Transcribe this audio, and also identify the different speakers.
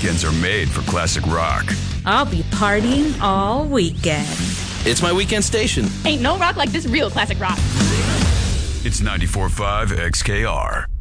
Speaker 1: weekends are made for classic rock.
Speaker 2: I'll be partying all weekend.
Speaker 3: It's my weekend station.
Speaker 4: Ain't no rock like this real classic rock.
Speaker 1: It's 94.5 XKR.